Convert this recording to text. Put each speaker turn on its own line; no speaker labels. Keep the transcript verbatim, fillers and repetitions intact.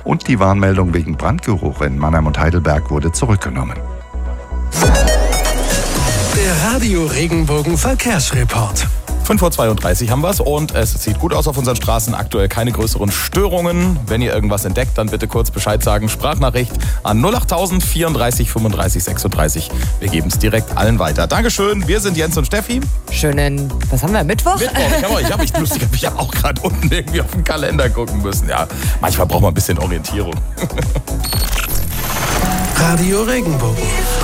und die Warnmeldung wegen Brandgeruch in Mannheim und Heidelberg wurde zurückgenommen.
Der Radio Regenbogen Verkehrsreport.
fünf Uhr zweiunddreißig haben wir es und es sieht gut aus auf unseren Straßen. Aktuell keine größeren Störungen. Wenn ihr irgendwas entdeckt, dann bitte kurz Bescheid sagen. Sprachnachricht an null acht null null vierunddreißig fünfunddreißig sechsunddreißig. Wir geben es direkt allen weiter. Dankeschön. Wir sind Jens und Steffi.
Schönen, was haben wir, Mittwoch?
Mittwoch. Ich habe ich hab, ich, lustig, ich hab auch gerade unten irgendwie auf den Kalender gucken müssen. Ja, manchmal braucht man ein bisschen Orientierung.
Radio Regenbogen.